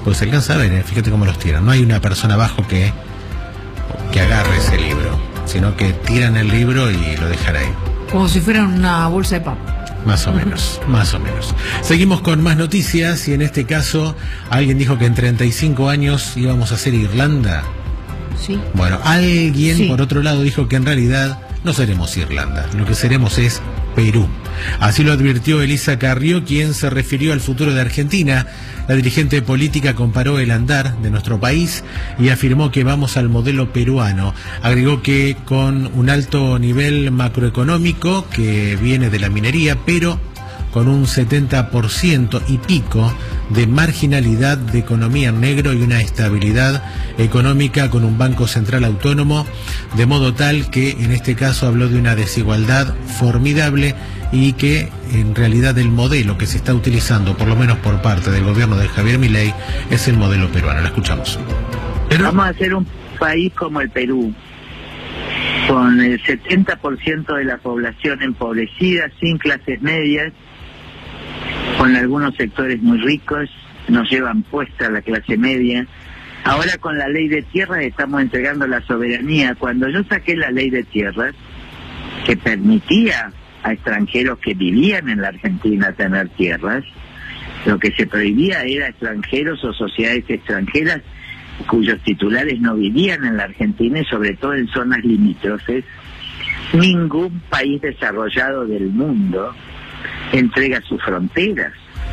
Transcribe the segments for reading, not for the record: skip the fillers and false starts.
Pues se alcanza a ver, fíjate cómo los tiran. No hay una persona abajo que agarre ese libro, sino que tiran el libro y lo dejan ahí. Como si fuera una bolsa de papa. Más o menos, más o menos. Seguimos con más noticias y en este caso alguien dijo que en 35 años íbamos a ser Irlanda. Sí. Bueno, alguien por otro lado dijo que en realidad no seremos Irlanda, lo que seremos es Perú. Así lo advirtió Elisa Carrió, quien se refirió al futuro de Argentina. La dirigente política comparó el andar de nuestro país y afirmó que vamos al modelo peruano. Agregó que con un alto nivel macroeconómico que viene de la minería, pero con un 70% y pico de marginalidad de economía en negro y una estabilidad económica con un banco central autónomo, de modo tal que en este caso habló de una desigualdad formidable y que en realidad el modelo que se está utilizando, por lo menos por parte del gobierno de Javier Milei, es el modelo peruano. La escuchamos. Vamos a ser un país como el Perú, con el 70% de la población empobrecida, sin clases medias, con algunos sectores muy ricos, nos llevan puesta la clase media. Ahora con la ley de tierras estamos entregando la soberanía. Cuando yo saqué la ley de tierras, que permitía a extranjeros que vivían en la Argentina tener tierras, lo que se prohibía era extranjeros o sociedades extranjeras cuyos titulares no vivían en la Argentina y sobre todo en zonas limítrofes. Ningún país desarrollado del mundo entrega sus fronteras.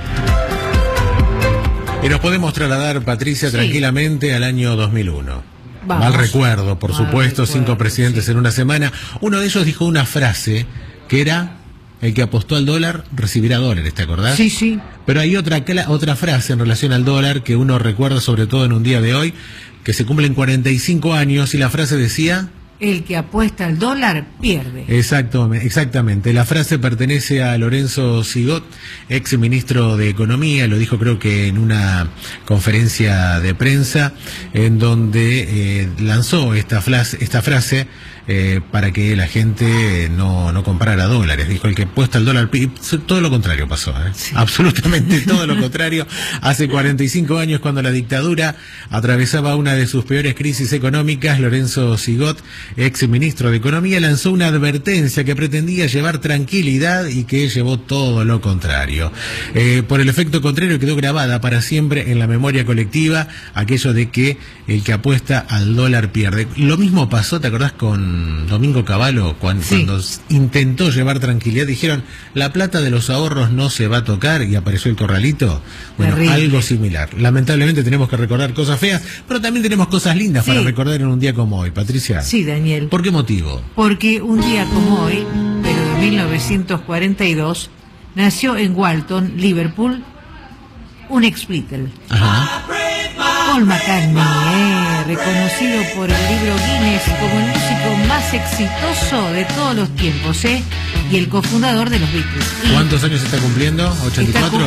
Y nos podemos trasladar, Patricia, tranquilamente al año 2001. Vamos. Mal recuerdo, por supuesto, 5 presidentes en una semana. Uno de ellos dijo una frase que era: el que apostó al dólar recibirá dólares, ¿te acordás? Sí, sí. Pero hay otra frase en relación al dólar que uno recuerda sobre todo en un día de hoy, que se cumplen 45 años, y la frase decía: el que apuesta al dólar pierde. Exactamente. La frase pertenece a Lorenzo Sigot, ex ministro de Economía. Lo dijo creo que en una conferencia de prensa en donde lanzó esta frase para que la gente no comprara dólares. Dijo: el que apuesta al dólar, todo lo contrario pasó, sí. Absolutamente todo lo contrario. Hace 45 años, cuando la dictadura atravesaba una de sus peores crisis económicas, Lorenzo Sigot, ex ministro de Economía, lanzó una advertencia que pretendía llevar tranquilidad y que llevó todo lo contrario. Por el efecto contrario, quedó grabada para siempre en la memoria colectiva aquello de que el que apuesta al dólar pierde. Lo mismo pasó, ¿te acordás con Domingo Cavallo? Cuando intentó llevar tranquilidad, dijeron: la plata de los ahorros no se va a tocar, y apareció el corralito. Bueno, algo similar. Lamentablemente tenemos que recordar cosas feas, pero también tenemos cosas lindas para recordar en un día como hoy. Patricia. Sí, Daniel. ¿Por qué motivo? Porque un día como hoy, pero de 1942, nació en Walton, Liverpool, un ex-Beatle. Paul McCartney, reconocido por el libro Guinness como el músico más exitoso de todos los tiempos, y el cofundador de los Beatles. ¿Cuántos años está cumpliendo? ¿84?